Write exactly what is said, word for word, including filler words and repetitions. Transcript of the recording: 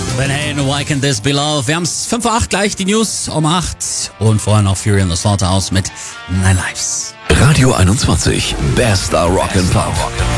Van Halen, Why Can't This Be Love? Wir haben's fünf Uhr acht gleich, die News um acht und vorher noch Fury in the Slaughterhouse mit Nine Lives. Radio einundzwanzig, Bester Rock and Pop.